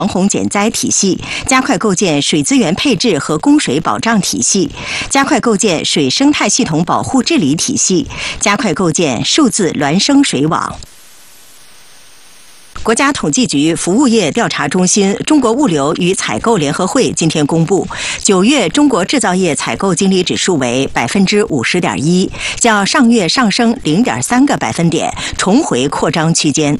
防洪减灾体系，加快构建水资源配置和供水保障体系，加快构建水生态系统保护治理体系，加快构建数字孪生水网。国家统计局服务业调查中心中国物流与采购联合会今天公布，9月中国制造业采购经理指数为50.1%，较上月上升0.3个百分点，重回扩张区间。